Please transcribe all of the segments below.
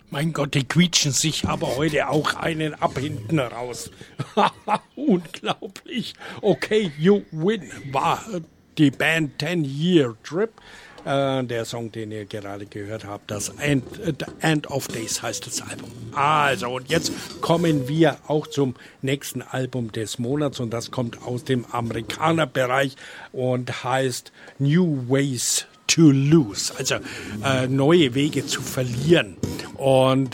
Mein Gott, die quietschen sich aber heute auch einen ab hinten raus. Unglaublich. Okay, You Win war die Band 10-Year Trip. Der Song, den ihr gerade gehört habt, das End of Days heißt das Album. Also, und jetzt kommen wir auch zum nächsten Album des Monats und das kommt aus dem Amerikanerbereich und heißt New Ways to Lose, also neue Wege zu verlieren. Und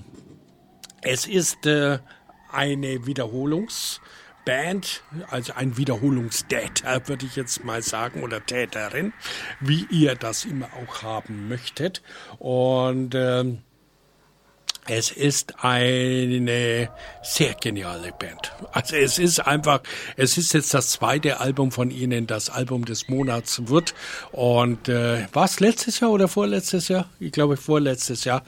es ist eine Wiederholungsband, also ein Wiederholungstäter, würde ich jetzt mal sagen, oder Täterin, wie ihr das immer auch haben möchtet. Und es ist eine sehr geniale Band. Also es ist jetzt das zweite Album von ihnen, das Album des Monats wird. Und war es letztes Jahr oder vorletztes Jahr? Ich glaube vorletztes Jahr.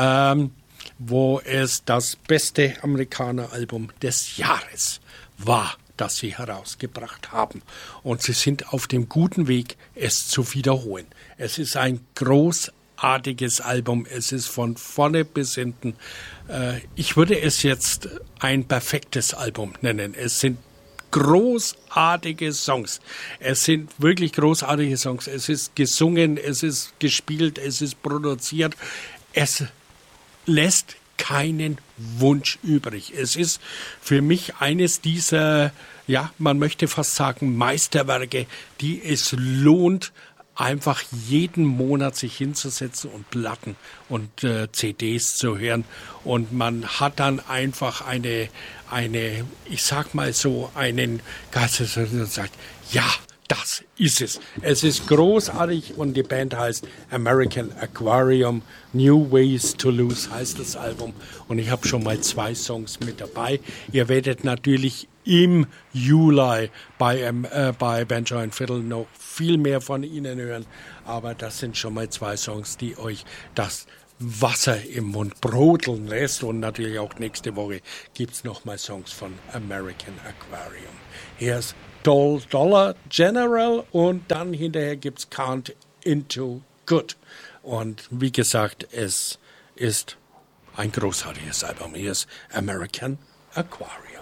Wo es das beste Amerikaner-Album des Jahres war, das sie herausgebracht haben. Und sie sind auf dem guten Weg, es zu wiederholen. Es ist ein großartiges Album. Es ist von vorne bis hinten. Ich würde es jetzt ein perfektes Album nennen. Es sind großartige Songs. Es sind wirklich großartige Songs. Es ist gesungen, es ist gespielt, es ist produziert. Es lässt keinen Wunsch übrig. Es ist für mich eines dieser, ja, man möchte fast sagen, Meisterwerke, die es lohnt, einfach jeden Monat sich hinzusetzen und Platten und CDs zu hören. Und man hat dann einfach eine, ich sag mal so, einen Geist, der sagt, ja, das ist es. Es ist großartig und die Band heißt American Aquarium. New Ways to Lose heißt das Album. Und ich habe schon mal 2 Songs mit dabei. Ihr werdet natürlich im Juli bei Banjo and Fiddle noch viel mehr von ihnen hören. Aber das sind schon mal 2 Songs, die euch das Wasser im Mund brodeln lässt. Und natürlich auch nächste Woche gibt es nochmal Songs von American Aquarium. Hier ist Dollar General und dann hinterher gibt's Count Into Good. Und wie gesagt, es ist ein großartiges Album. Hier ist American Aquarium.